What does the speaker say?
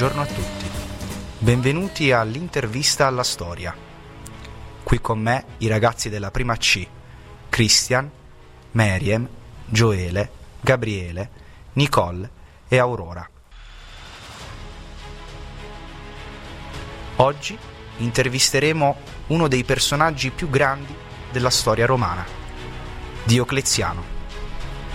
buongiorno a tutti. Benvenuti all'intervista alla storia. Qui con me i ragazzi della prima C, Christian, Meriem, Gioele, Gabriele, Nicole e Aurora. Oggi intervisteremo uno dei personaggi più grandi della storia romana, Diocleziano.